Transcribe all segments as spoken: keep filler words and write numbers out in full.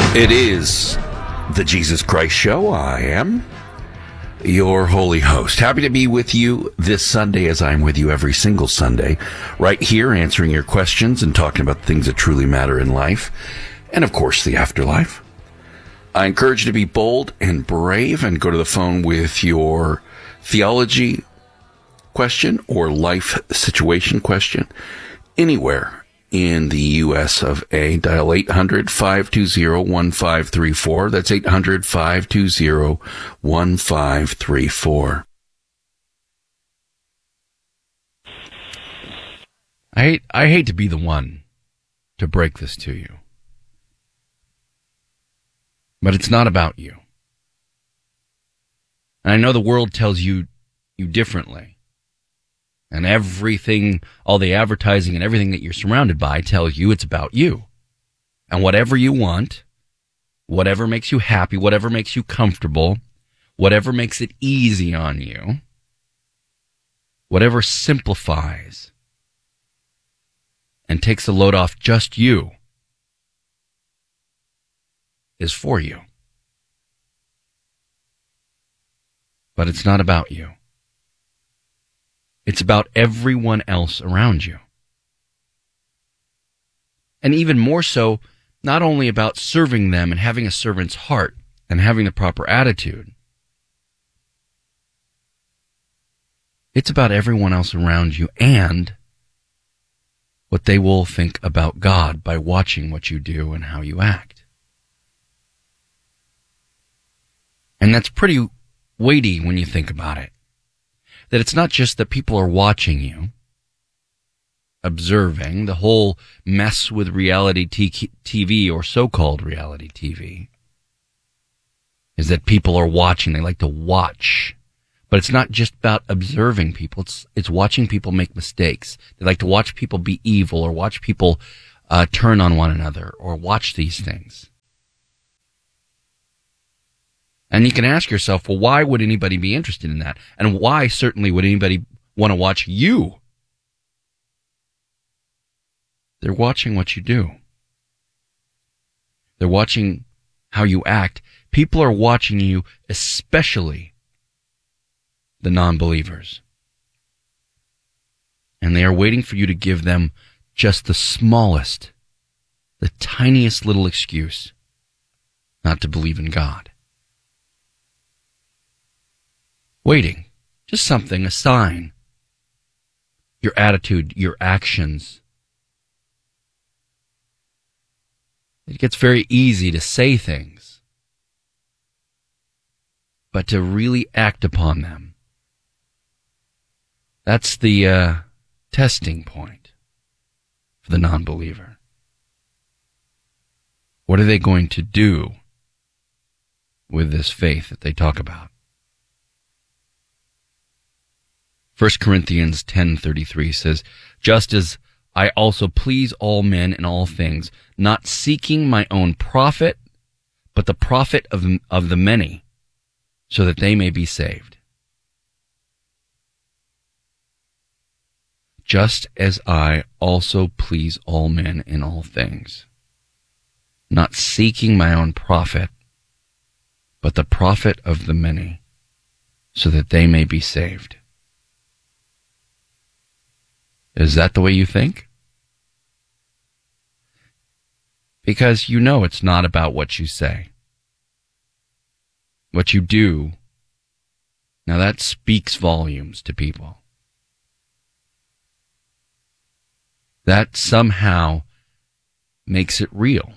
It is the Jesus Christ Show. I am your holy host. Happy to be with you this Sunday, as I'm with you every single Sunday, right here answering your questions and talking about things that truly matter in life, and of course the afterlife. I encourage you to be bold and brave and go to the phone with your theology question or life situation question anywhere in the U S of A. Dial eight hundred, five two zero, one five three four. That's eight hundred, five two zero, one five three four. I hate, I hate to be the one to break this to you, but it's not about you. And I know the world tells you you differently. And everything, all the advertising and everything that you're surrounded by tells you it's about you. And whatever you want, whatever makes you happy, whatever makes you comfortable, whatever makes it easy on you, whatever simplifies and takes the load off just you is for you. But it's not about you. It's about everyone else around you. And even more so, not only about serving them and having a servant's heart and having the proper attitude. It's about everyone else around you and what they will think about God by watching what you do and how you act. And that's pretty weighty when you think about it. That it's not just that people are watching you, observing the whole mess with reality T V or so-called reality T V, is that people are watching. They like to watch. But it's not just about observing people. It's it's watching people make mistakes. They like to watch people be evil or watch people uh, turn on one another or watch these things. And you can ask yourself, well, why would anybody be interested in that? And why certainly would anybody want to watch you? They're watching what you do. They're watching how you act. People are watching you, especially the non-believers. And they are waiting for you to give them just the smallest, the tiniest little excuse not to believe in God. Waiting. Just something, a sign. Your attitude, your actions. It gets very easy to say things, but to really act upon them, that's the uh, testing point for the non-believer. What are they going to do with this faith that they talk about? First Corinthians ten thirty-three says, just as I also please all men in all things, not seeking my own profit, but the profit of, of the many, so that they may be saved. Just as I also please all men in all things, not seeking my own profit, but the profit of the many, so that they may be saved. Is that the way you think? Because you know it's not about what you say. What you do, now that speaks volumes to people. That somehow makes it real.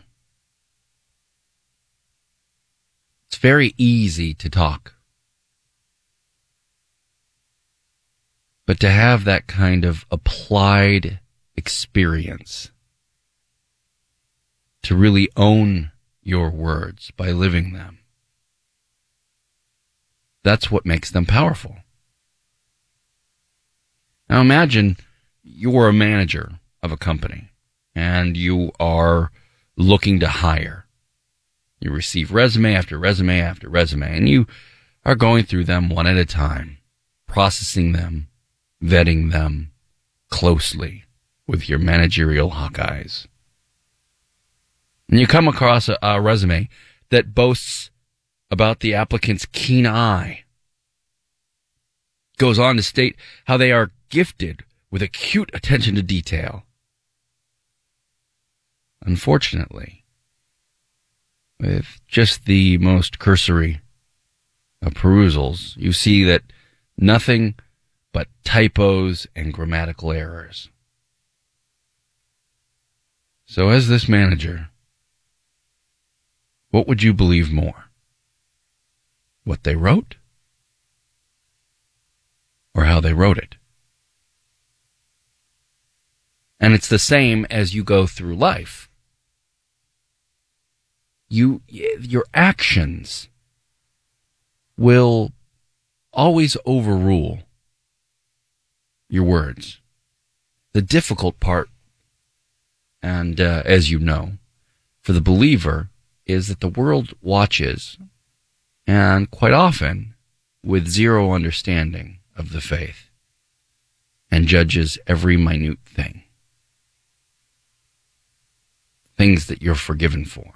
It's very easy to talk. But to have that kind of applied experience, to really own your words by living them, that's what makes them powerful. Now imagine you're a manager of a company and you are looking to hire. You receive resume after resume after resume, and you are going through them one at a time, processing them, vetting them closely with your managerial hawk eyes. And you come across a, a resume that boasts about the applicant's keen eye, goes on to state how they are gifted with acute attention to detail. Unfortunately, with just the most cursory of perusals, you see that nothing but typos and grammatical errors. So as this manager, what would you believe more? What they wrote? Or how they wrote it? And it's the same as you go through life. You, your actions will always overrule your words. The difficult part, and uh, as you know, for the believer, is that the world watches, and quite often with zero understanding of the faith, and judges every minute thing. Things that you're forgiven for.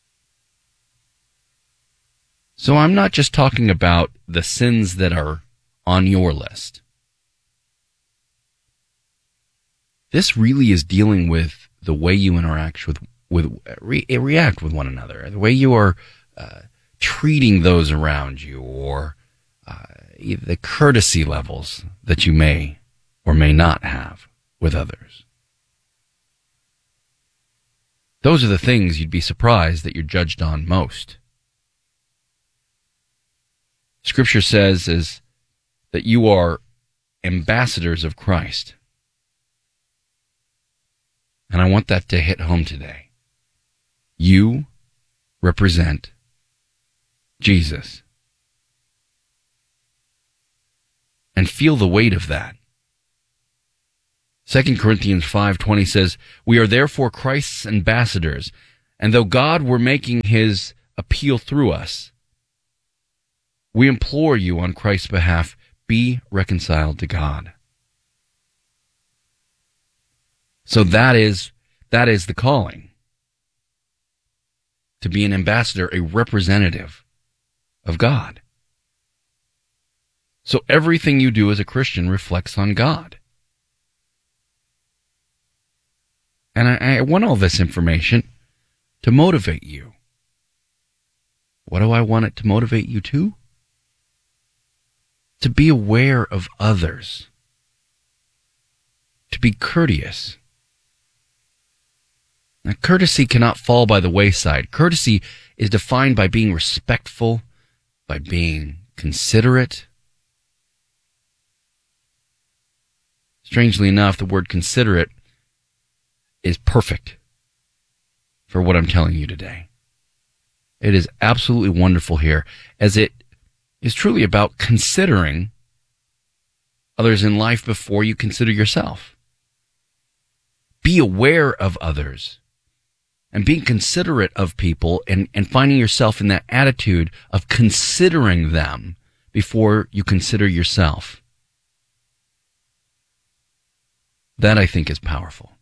So I'm not just talking about the sins that are on your list. This really is dealing with the way you interact with, with re, react with one another, the way you are uh, treating those around you, or uh, the courtesy levels that you may or may not have with others. Those are the things you'd be surprised that you're judged on most. Scripture says is that you are ambassadors of Christ. And I want that to hit home today. You represent Jesus. And feel the weight of that. Second Corinthians five twenty says, "We are therefore Christ's ambassadors, and though God were making his appeal through us, we implore you on Christ's behalf, be reconciled to God." So that is, that is the calling. To be an ambassador, a representative of God. So everything you do as a Christian reflects on God. And I, I want all this information to motivate you. What do I want it to motivate you to? To be aware of others. To be courteous. Now, courtesy cannot fall by the wayside. Courtesy is defined by being respectful, by being considerate. Strangely enough, the word considerate is perfect for what I'm telling you today. It is absolutely wonderful here, as it is truly about considering others in life before you consider yourself. Be aware of others and being considerate of people, and, and finding yourself in that attitude of considering them before you consider yourself. That, I think, is powerful.